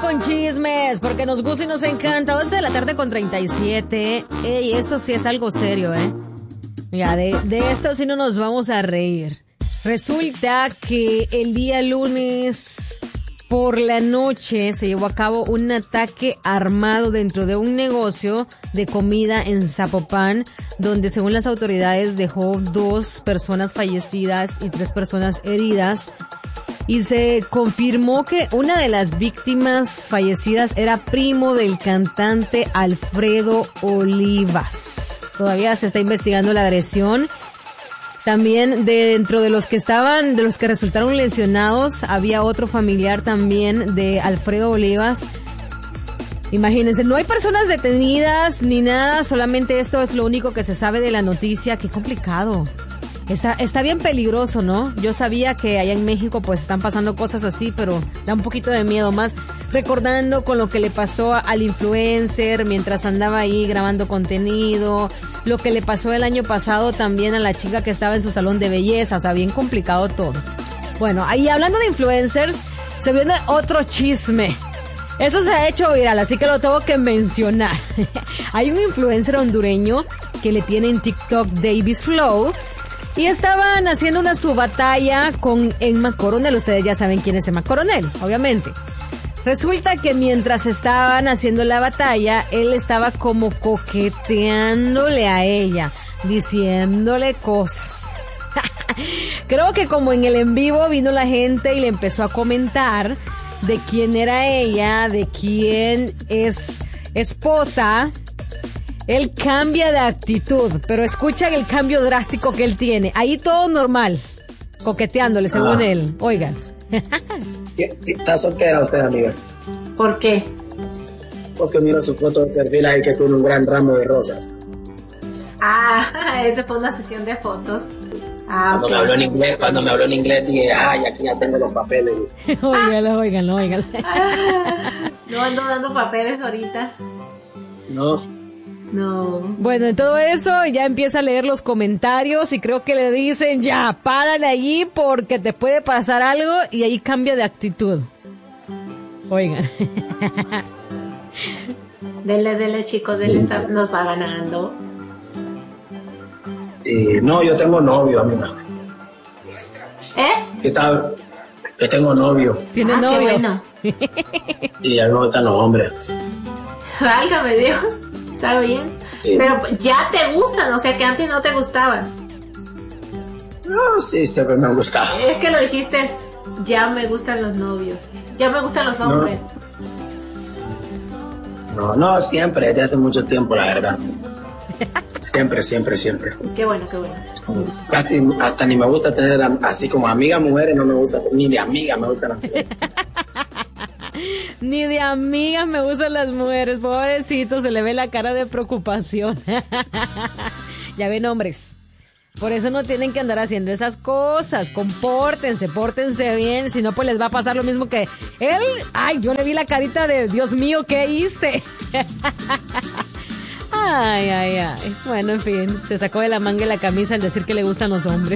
con chismes, porque nos gusta y nos encanta. 2 de la tarde con 37. Ey, esto sí es algo serio, ¿eh? Mira, de esto sí no nos vamos a reír. Resulta que el día lunes por la noche se llevó a cabo un ataque armado dentro de un negocio de comida en Zapopan, donde según las autoridades dejó 2 personas fallecidas y 3 personas heridas. Y se confirmó que una de las víctimas fallecidas era primo del cantante Alfredo Olivas. Todavía se está investigando la agresión. También dentro de los que resultaron lesionados, había otro familiar también de Alfredo Olivas. Imagínense, no hay personas detenidas ni nada, solamente esto es lo único que se sabe de la noticia. Qué complicado. Está bien peligroso, ¿no? Yo sabía que allá en México pues están pasando cosas así, pero da un poquito de miedo, más recordando con lo que le pasó al influencer mientras andaba ahí grabando contenido, lo que le pasó el año pasado también a la chica que estaba en su salón de belleza, o sea, bien complicado todo. Bueno, ahí hablando de influencers, se viene otro chisme. Eso se ha hecho viral, así que lo tengo que mencionar. Hay un influencer hondureño que le tiene en TikTok Davis Flow, y estaban haciendo una subbatalla con Emma Coronel. Ustedes ya saben quién es Emma Coronel, obviamente. Resulta que mientras estaban haciendo la batalla, él estaba como coqueteándole a ella, diciéndole cosas. Creo que como en el en vivo vino la gente y le empezó a comentar de quién era ella, de quién es esposa. Él cambia de actitud, pero escuchan el cambio drástico que él tiene. Ahí todo normal, coqueteándole, según él. Oigan. ¿Está soltera usted, amiga? ¿Por qué? Porque mira su foto de perfil ahí que tiene un gran ramo de rosas. Ese fue una sesión de fotos. Cuando me habló en inglés, dije, aquí ya tengo los papeles. Óiganlo. No ando dando papeles ahorita. No. Bueno, en todo eso ya empieza a leer los comentarios y creo que le dicen, ya, párale allí porque te puede pasar algo, y ahí cambia de actitud. Oigan. Dele, chicos, nos va ganando. No, yo tengo novio, amiga. Yo tengo novio. ¿Tiene novio? Qué bueno. Y a mí me gustan los hombres. Válgame Dios. Está bien. Sí. Pero ya te gustan, o sea que antes no te gustaban. No, sí, siempre me han gustado. Es que lo dijiste, ya me gustan los novios. Ya me gustan los hombres. No, siempre, desde hace mucho tiempo, la verdad. Siempre. Qué bueno. Casi hasta ni me gusta tener así como amigas mujeres, no me gusta, ni de amigas me gustan las mujeres. Ni de amigas me gustan las mujeres, pobrecito, se le ve la cara de preocupación. Ya ven, hombres, por eso no tienen que andar haciendo esas cosas. Pórtense bien, si no pues les va a pasar lo mismo que él. Yo le vi la carita de Dios mío, ¿qué hice? Ay. Bueno, en fin, se sacó de la manga la camisa al decir que le gustan los hombres.